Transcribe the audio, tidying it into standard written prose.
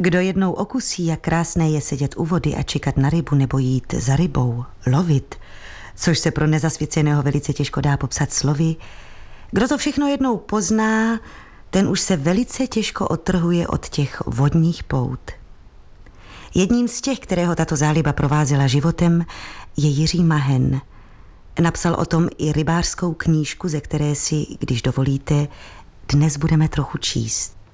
Kdo jednou okusí, jak krásné je sedět u vody a čekat na rybu nebo jít za rybou, lovit, což se pro nezasvěceného velice těžko dá popsat slovy, kdo to všechno jednou pozná, ten už se velice těžko odtrhuje od těch vodních pout. Jedním z těch, kterého tato záliba provázela životem, je Jiří Mahen. Napsal o tom i rybářskou knížku, ze které si, když dovolíte, dnes budeme trochu číst.